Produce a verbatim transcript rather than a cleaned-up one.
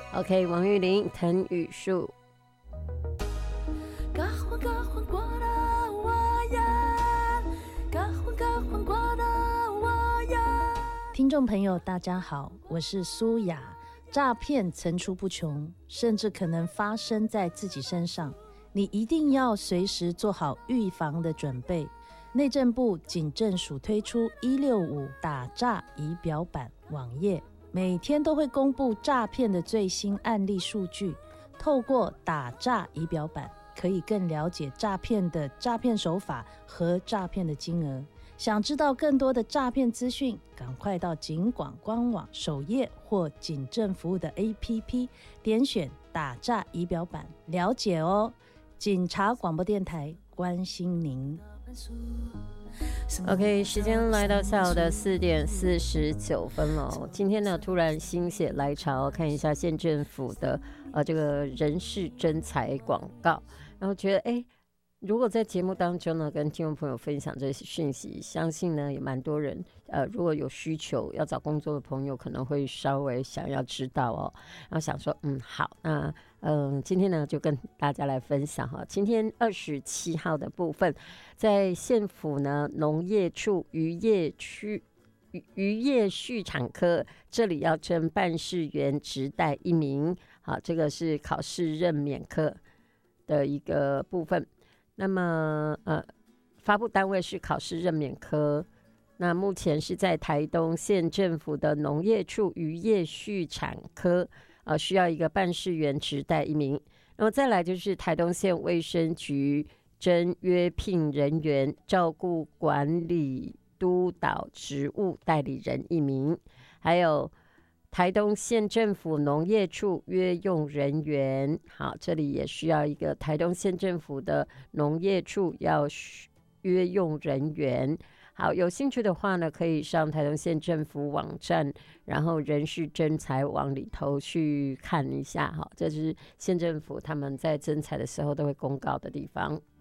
OK， 王玉玲，藤与树。 听众朋友大家好，我是苏雅。诈骗层出不穷，甚至可能发生在自己身上，你一定要随时做好预防的准备。内政部警政署推出一六五打诈仪表板网页，每天都会公布诈骗的最新案例数据，透过打诈仪表板可以更了解诈骗的诈骗手法和诈骗的金额。想知道更多的诈骗资讯，赶快到警广官网首页或警政服务的 A P P 点选打诈仪表板了解哦。警察广播电台关心您。 OK， 时间来到下午的四点四十九分了。今天呢，突然心血来潮，看一下县政府的呃这个人事征才广告，然后觉得哎。如果在节目当中呢，跟听众朋友分享这些讯息，相信呢也蛮多人，呃，如果有需求要找工作的朋友，可能会稍微想要知道哦。然后想说，嗯，好，那嗯、呃，今天呢就跟大家来分享哈。今天二十七号的部分，在县府呢农业处渔业区渔业畜产科这里要征办事员，职代一名。好，这个是考试任免科的一个部分。那么，呃，发布单位是考试任免科。那目前是在台东县政府的农业处渔业畜产科，呃，需要一个办事员，职代一名。然后再来就是台东县卫生局征约聘人员，照顾管理督导职务代理人一名，还有。台东县政府农业处约用人员，好，这里也需要一个台东县政府的农业处要约用人员。好，有兴趣的话呢，可以上台东县政府网站，然后人事征才网里头去看一下。哈，这是县政府他们在征才的时候都会公告的地方。